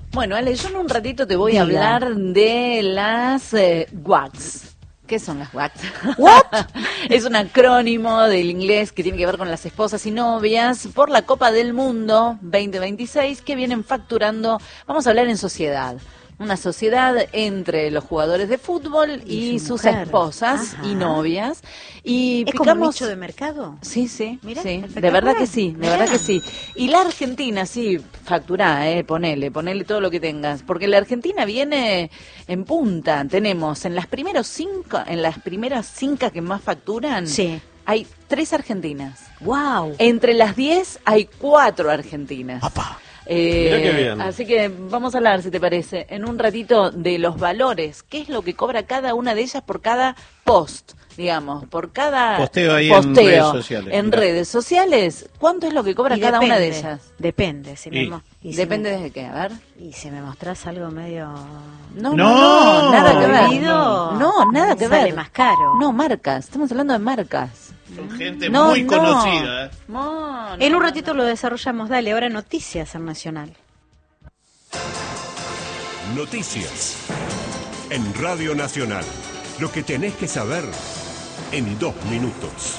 Bueno, Ale, yo en un ratito te voy a hablar de las WACs. ¿Qué son las WACs? ¿What? Es un acrónimo del inglés que tiene que ver con las esposas y novias por la Copa del Mundo 2026 que vienen facturando, vamos a hablar en sociedad. Una sociedad entre los jugadores de fútbol y sus esposas y novias. Y ¿Es como un nicho de mercado? Sí, sí, Mirá, sí. De verdad que sí, de verdad que sí. Y la Argentina, sí, facturá, ponele todo lo que tengas. Porque la Argentina viene en punta. Tenemos en las primeras cinco que más facturan, sí, hay 3 argentinas. ¡Wow! Entre las 10 hay 4 argentinas. ¡Apá! Mirá qué bien. Así que vamos a hablar, si te parece, en un ratito de los valores. ¿Qué es lo que cobra cada una de ellas por cada post? Digamos, por cada posteo ahí en redes sociales. En redes sociales, ¿cuánto es lo que cobra cada una de ellas? Depende. Depende de qué, a ver. Y si me mostrás algo medio... No, nada que ver. No, nada que ver. Sale más caro. No, marcas, estamos hablando de marcas. Son gente muy conocida. En un ratito lo desarrollamos. Dale, ahora noticias al Nacional. Noticias en Radio Nacional. Lo que tenés que saber en 2 minutos.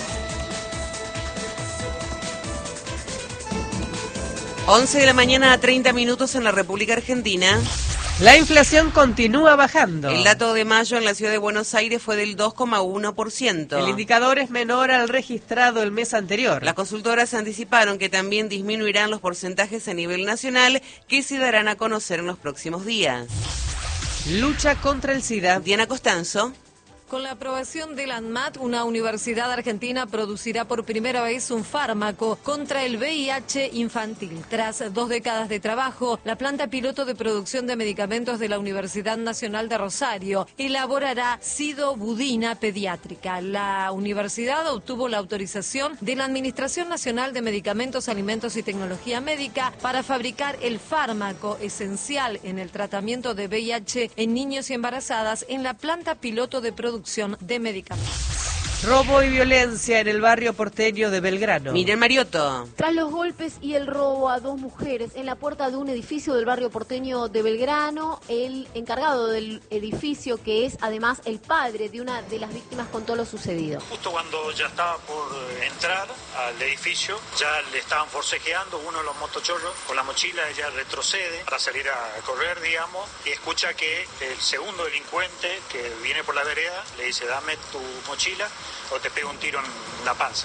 11 de la mañana, 30 minutos en la República Argentina. La inflación continúa bajando. El dato de mayo en la ciudad de Buenos Aires fue del 2,1%. El indicador es menor al registrado el mes anterior. Las consultoras anticiparon que también disminuirán los porcentajes a nivel nacional que se darán a conocer en los próximos días. Lucha contra el SIDA. Diana Costanzo. Con la aprobación del ANMAT, una universidad argentina producirá por primera vez un fármaco contra el VIH infantil. Tras 2 décadas de trabajo, la planta piloto de producción de medicamentos de la Universidad Nacional de Rosario elaborará sidobudina pediátrica. La universidad obtuvo la autorización de la Administración Nacional de Medicamentos, Alimentos y Tecnología Médica para fabricar el fármaco esencial en el tratamiento de VIH en niños y embarazadas en la planta piloto de producción de medicamentos. Robo y violencia en el barrio porteño de Belgrano. Miriam Mariotto. Tras los golpes y el robo a 2 mujeres en la puerta de un edificio del barrio porteño de Belgrano, el encargado del edificio, que es además el padre de una de las víctimas, contó lo sucedido. Justo cuando ya estaba por entrar al edificio, ya le estaban forcejeando uno de los motochorros con la mochila. Ella retrocede para salir a correr, digamos, y escucha que el segundo delincuente que viene por la vereda le dice: dame tu mochila o te pego un tiro en la panza.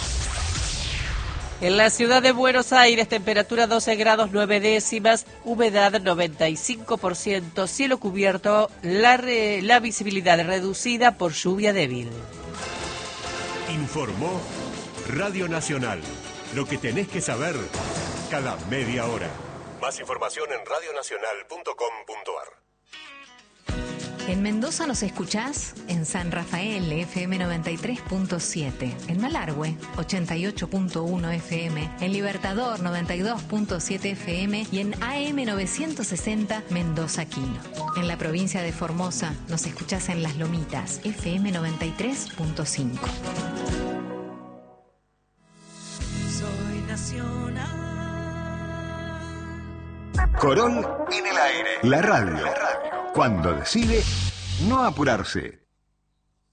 En la ciudad de Buenos Aires, temperatura 12 grados 9 décimas, humedad 95%, cielo cubierto, la visibilidad reducida por lluvia débil. Informó Radio Nacional. Lo que tenés que saber cada media hora. Más información en radionacional.com.ar. En Mendoza nos escuchás en San Rafael, FM 93.7, en Malargüe, 88.1 FM, en Libertador, 92.7 FM y en AM 960, Mendoza Quino. En la provincia de Formosa nos escuchás en Las Lomitas, FM 93.5. Soy nacional. Corol en el aire. La radio. Cuando decide no apurarse.